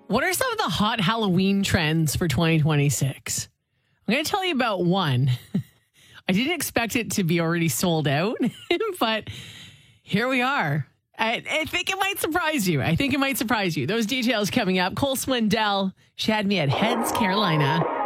What are some of the hot Halloween trends for 2026? I'm going to tell you about one. I didn't expect it to be already sold out, but here we are. I think it might surprise you. Those details coming up. Cole Swindell, she had me at Heads, Carolina.